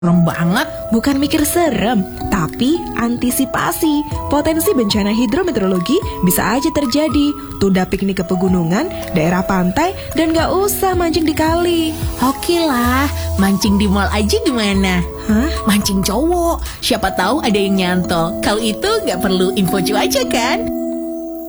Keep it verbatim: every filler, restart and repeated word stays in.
Serem banget. Bukan mikir serem, tapi antisipasi. Potensi bencana hidrometeorologi bisa aja terjadi. Tunda piknik ke pegunungan, daerah pantai, dan gak usah mancing di kali. Oke lah, mancing di mall aja gimana? Hah? Mancing cowok, siapa tahu ada yang nyantol. Kalau itu gak perlu info cuaca kan?